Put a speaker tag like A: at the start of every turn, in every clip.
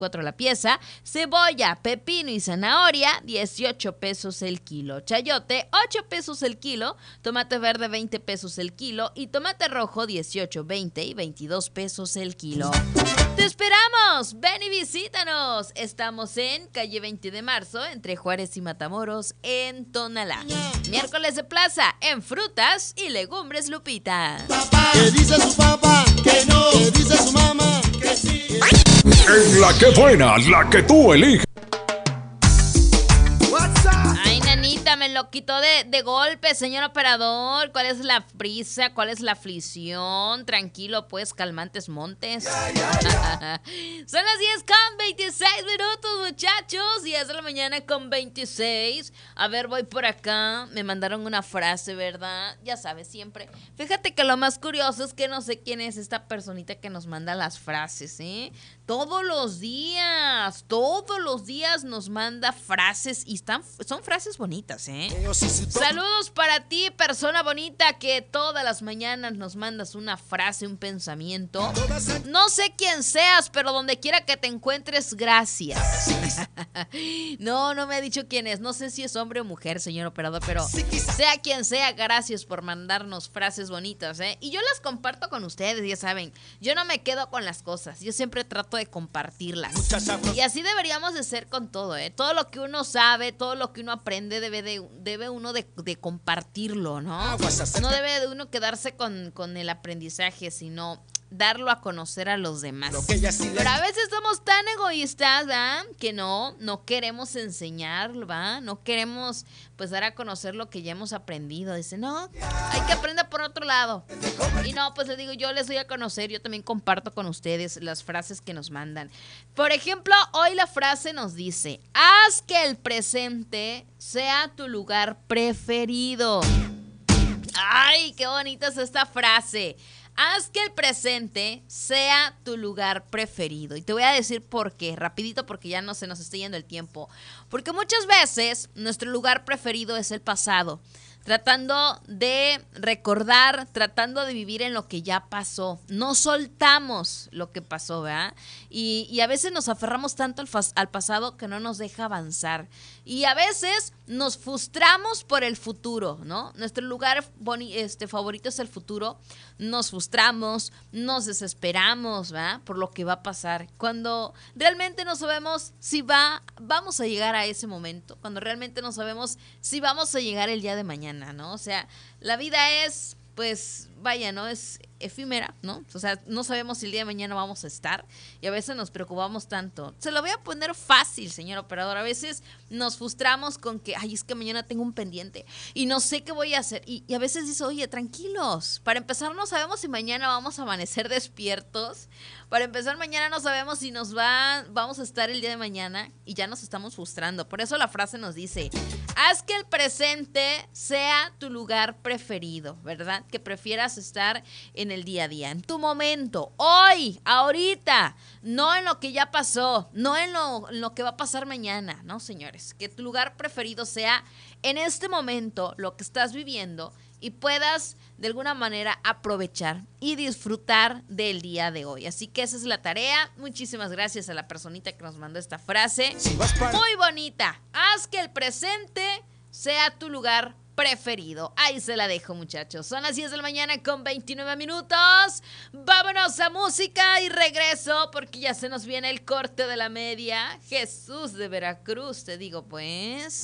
A: 4 la pieza, cebolla, pepino y zanahoria, 18 pesos el kilo, chayote, 8 pesos el kilo, tomate verde, 20 pesos el kilo y tomate rojo, 18, 20 y 22 pesos el kilo. ¡Te esperamos! ¡Ven y visítanos! Estamos en calle 20 de marzo, entre Juárez y Matamoros, en Tonalá. Miércoles de plaza, en frutas y legumbres Lupita.
B: ¿Qué dice su papá? Que no. ¿Qué dice su mamá? Que sí.
C: En la que buena, la que tú eliges.
A: Ay, nanita, me lo quitó de golpe, señor operador. ¿Cuál es la prisa? ¿Cuál es la aflicción? Tranquilo, pues, calmantes montes. Son las 10:26, muchachos. 10 de la mañana con 26. A ver, voy por acá. Me mandaron una frase, ¿verdad? Ya sabes, siempre. Fíjate que lo más curioso es que no sé quién es esta personita que nos manda las frases, ¿eh? Todos los días nos manda frases y son frases bonitas, ¿eh? Saludos para ti, persona bonita, que todas las mañanas nos mandas una frase, un pensamiento. No sé quién seas, pero donde quiera que te encuentres, gracias. No me ha dicho quién es. No sé si es hombre o mujer, señor operador, pero sea quien sea, gracias por mandarnos frases bonitas, ¿eh? Y yo las comparto con ustedes, ya saben. Yo no me quedo con las cosas. Yo siempre trato de compartirlas. Y así deberíamos de ser con todo, ¿eh? Todo lo que uno sabe, todo lo que uno aprende, debe uno de compartirlo, ¿no? No debe de uno quedarse con el aprendizaje, sino darlo a conocer a los demás. Pero a veces somos tan egoístas, ¿va? Que no queremos enseñar, ¿va? No queremos, pues, dar a conocer lo que ya hemos aprendido. Dice, no, hay que aprender por otro lado. Y no, pues les digo, yo les doy a conocer, yo también comparto con ustedes las frases que nos mandan. Por ejemplo, hoy la frase nos dice, haz que el presente sea tu lugar preferido. Ay, qué bonita es esta frase. Haz que el presente sea tu lugar preferido. Y te voy a decir por qué, rapidito, porque ya no se nos está yendo el tiempo. Porque muchas veces nuestro lugar preferido es el pasado. Tratando de recordar, tratando de vivir en lo que ya pasó. No soltamos lo que pasó, ¿verdad? Y a veces nos aferramos tanto al pasado que no nos deja avanzar. Y a veces nos frustramos por el futuro, ¿no? Nuestro lugar favorito es el futuro. Nos frustramos, nos desesperamos, ¿verdad? Por lo que va a pasar. Cuando realmente no sabemos si vamos a llegar a ese momento. Cuando realmente no sabemos si vamos a llegar el día de mañana, ¿no? O sea, la vida es, pues, vaya, ¿no? Es efímera, ¿no? O sea, no sabemos si el día de mañana vamos a estar y a veces nos preocupamos tanto. Se lo voy a poner fácil, señor operador. A veces nos frustramos con que, ay, es que mañana tengo un pendiente y no sé qué voy a hacer. Y a veces dice, oye, tranquilos. Para empezar, no sabemos si mañana vamos a amanecer despiertos. Para empezar, mañana no sabemos si vamos a estar el día de mañana y ya nos estamos frustrando. Por eso la frase nos dice, haz que el presente sea tu lugar preferido, ¿verdad? Que prefieras estar en el día a día, en tu momento, hoy, ahorita, no en lo que ya pasó, no en lo que va a pasar mañana, ¿no, señores? Que tu lugar preferido sea en este momento, lo que estás viviendo y puedas de alguna manera aprovechar y disfrutar del día de hoy. Así que esa es la tarea. Muchísimas gracias a la personita que nos mandó esta frase. Muy bonita. Haz que el presente sea tu lugar preferido. Ahí se la dejo, muchachos. Son las 10 de la mañana con 29 minutos. Vámonos a música y regreso porque ya se nos viene el corte de la media. Jesús de Veracruz, te digo pues.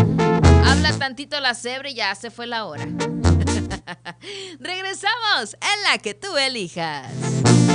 A: Habla tantito la cebra y ya se fue la hora. Regresamos en la que tú elijas.